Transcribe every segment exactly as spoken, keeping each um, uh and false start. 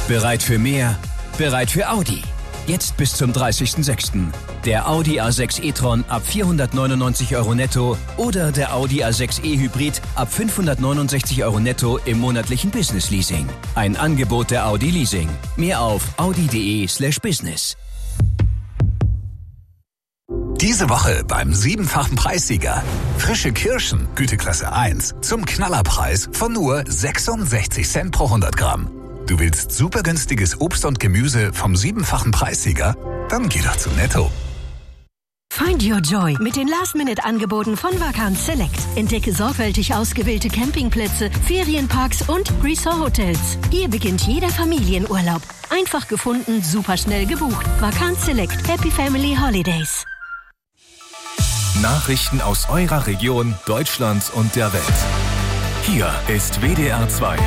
Bereit für mehr? Bereit für Audi? Jetzt bis zum dreißigsten sechsten Der Audi A sechs e-tron ab vierhundertneunundneunzig Euro netto oder der Audi A sechs e-Hybrid ab fünfhundertneunundsechzig Euro netto im monatlichen Business-Leasing. Ein Angebot der Audi Leasing. Mehr auf audi.de slash business. Diese Woche beim siebenfachen Preissieger. Frische Kirschen, Güteklasse eins, zum Knallerpreis von nur sechsundsechzig Cent pro hundert Gramm. Du willst super günstiges Obst und Gemüse vom siebenfachen Preissieger? Dann geh doch zu Netto. Find your joy mit den Last-Minute-Angeboten von Vacanz Select. Entdecke sorgfältig ausgewählte Campingplätze, Ferienparks und Resort-Hotels. Hier beginnt jeder Familienurlaub. Einfach gefunden, super schnell gebucht. Vacanz Select. Happy Family Holidays. Nachrichten aus eurer Region, Deutschland und der Welt. Hier ist W D R zwei.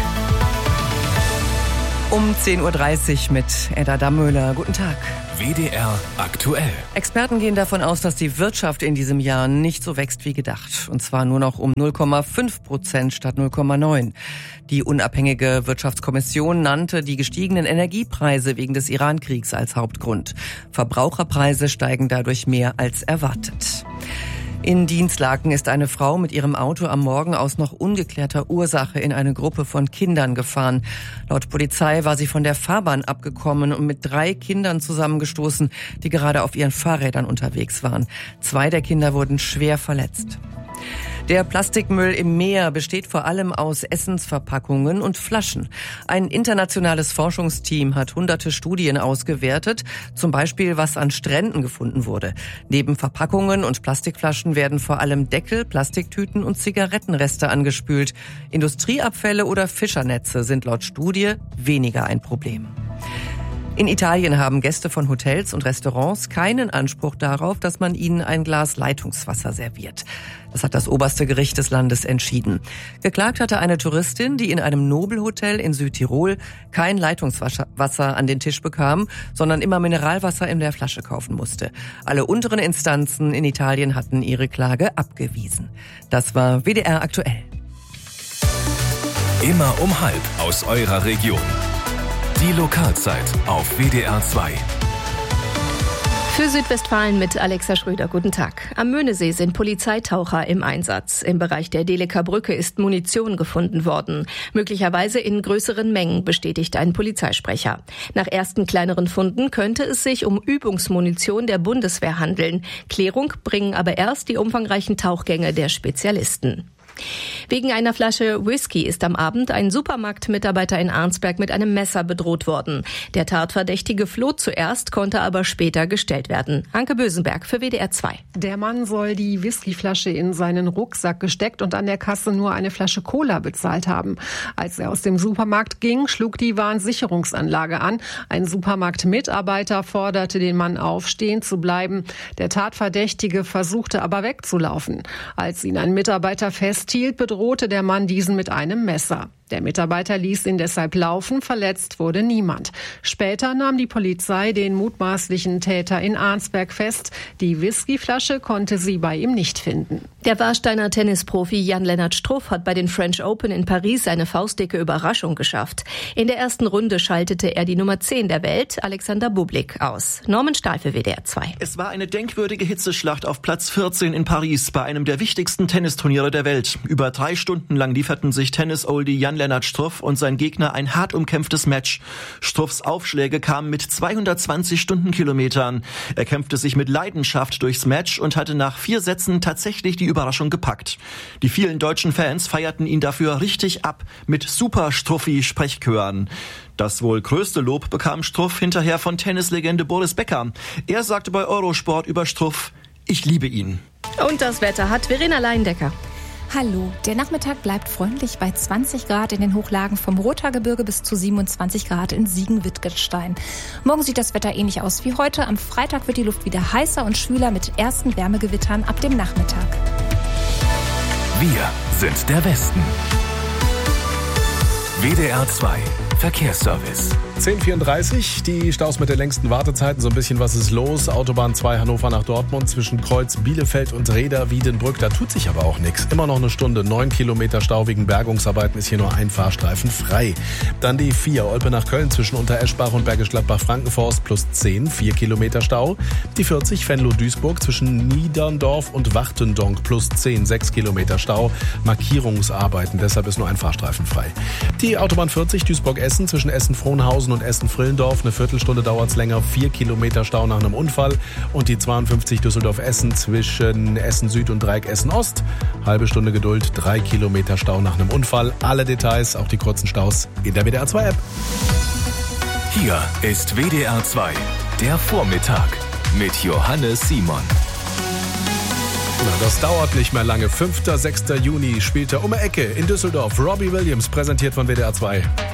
Um zehn Uhr dreißig mit Edda Dammöhler. Guten Tag. W D R aktuell. Experten gehen davon aus, dass die Wirtschaft in diesem Jahr nicht so wächst wie gedacht. Und zwar nur noch um null Komma fünf Prozent statt null Komma neun. Die unabhängige Wirtschaftskommission nannte die gestiegenen Energiepreise wegen des Iran-Kriegs als Hauptgrund. Verbraucherpreise steigen dadurch mehr als erwartet. In Dinslaken ist eine Frau mit ihrem Auto am Morgen aus noch ungeklärter Ursache in eine Gruppe von Kindern gefahren. Laut Polizei war sie von der Fahrbahn abgekommen und mit drei Kindern zusammengestoßen, die gerade auf ihren Fahrrädern unterwegs waren. Zwei der Kinder wurden schwer verletzt. Der Plastikmüll im Meer besteht vor allem aus Essensverpackungen und Flaschen. Ein internationales Forschungsteam hat hunderte Studien ausgewertet, zum Beispiel was an Stränden gefunden wurde. Neben Verpackungen und Plastikflaschen werden vor allem Deckel, Plastiktüten und Zigarettenreste angespült. Industrieabfälle oder Fischernetze sind laut Studie weniger ein Problem. In Italien haben Gäste von Hotels und Restaurants keinen Anspruch darauf, dass man ihnen ein Glas Leitungswasser serviert. Das hat das oberste Gericht des Landes entschieden. Geklagt hatte eine Touristin, die in einem Nobelhotel in Südtirol kein Leitungswasser an den Tisch bekam, sondern immer Mineralwasser in der Flasche kaufen musste. Alle unteren Instanzen in Italien hatten ihre Klage abgewiesen. Das war W D R aktuell. Immer um halb aus eurer Region. Die Lokalzeit auf W D R zwei. Für Südwestfalen mit Alexa Schröder. Guten Tag. Am Möhnesee sind Polizeitaucher im Einsatz. Im Bereich der Deleker Brücke ist Munition gefunden worden. Möglicherweise in größeren Mengen, bestätigt ein Polizeisprecher. Nach ersten kleineren Funden könnte es sich um Übungsmunition der Bundeswehr handeln. Klärung bringen aber erst die umfangreichen Tauchgänge der Spezialisten. Wegen einer Flasche Whisky ist am Abend ein Supermarktmitarbeiter in Arnsberg mit einem Messer bedroht worden. Der Tatverdächtige floh zuerst, konnte aber später gestellt werden. Anke Bösenberg für W D R zwei. Der Mann soll die Whiskyflasche in seinen Rucksack gesteckt und an der Kasse nur eine Flasche Cola bezahlt haben. Als er aus dem Supermarkt ging, schlug die Warnsicherungsanlage an. Ein Supermarktmitarbeiter forderte den Mann auf, stehen zu bleiben. Der Tatverdächtige versuchte aber wegzulaufen. Als ihn ein Mitarbeiter festhielt, bedrohte der Mann diesen mit einem Messer. Der Mitarbeiter ließ ihn deshalb laufen, verletzt wurde niemand. Später nahm die Polizei den mutmaßlichen Täter in Arnsberg fest. Die Whiskyflasche konnte sie bei ihm nicht finden. Der Warsteiner Tennisprofi Jan-Lennart Struff hat bei den French Open in Paris eine faustdicke Überraschung geschafft. In der ersten Runde schaltete er die Nummer zehn der Welt, Alexander Bublik, aus. Norman Stahl für W D R zwei. Es war eine denkwürdige Hitzeschlacht auf Platz vierzehn in Paris bei einem der wichtigsten Tennisturniere der Welt. Über drei Stunden lang lieferten sich Tennis-Oldie Jan-Lennart Struff und sein Gegner ein hart umkämpftes Match. Struffs Aufschläge kamen mit zweihundertzwanzig Stundenkilometern. Er kämpfte sich mit Leidenschaft durchs Match und hatte nach vier Sätzen tatsächlich die Überraschung gepackt. Die vielen deutschen Fans feierten ihn dafür richtig ab mit Super-Struffi-Sprechchören. Das wohl größte Lob bekam Struff hinterher von Tennislegende Boris Becker. Er sagte bei Eurosport über Struff: Ich liebe ihn. Und das Wetter hat Verena Leindecker. Hallo, der Nachmittag bleibt freundlich bei zwanzig Grad in den Hochlagen vom Rothaargebirge bis zu siebenundzwanzig Grad in Siegen-Wittgenstein. Morgen sieht das Wetter ähnlich aus wie heute. Am Freitag wird die Luft wieder heißer und schwüler mit ersten Wärmegewittern ab dem Nachmittag. Wir sind der Westen. W D R zwei Verkehrsservice. zehn Uhr vierunddreißig, die Staus mit den längsten Wartezeiten. So ein bisschen was ist los. Autobahn zwei Hannover nach Dortmund zwischen Kreuz Bielefeld und Reda Wiedenbrück. Da tut sich aber auch nichts. Immer noch eine Stunde. neun Kilometer Stau wegen Bergungsarbeiten, ist hier nur ein Fahrstreifen frei. Dann die vier Olpe nach Köln zwischen Untereschbach und Bergisch Gladbach-Frankenforst plus zehn, vier Kilometer Stau. Die vierzig Venlo-Duisburg zwischen Niederndorf und Wachtendonk plus zehn, sechs Kilometer Stau. Markierungsarbeiten, deshalb ist nur ein Fahrstreifen frei. Die Autobahn vierzig Duisburg-Essen zwischen Essen-Frohnhausen und Essen-Frillendorf. Eine Viertelstunde dauert es länger, vier Kilometer Stau nach einem Unfall. Und die zweiundfünfzig Düsseldorf-Essen zwischen Essen-Süd und Dreieck Essen-Ost. Halbe Stunde Geduld, drei Kilometer Stau nach einem Unfall. Alle Details, auch die kurzen Staus in der W D R zwei App. Hier ist W D R zwei, der Vormittag mit Johannes Simon. Na, das dauert nicht mehr lange. fünfter sechster Juni spielt er um die Ecke in Düsseldorf. Robbie Williams, präsentiert von W D R zwei.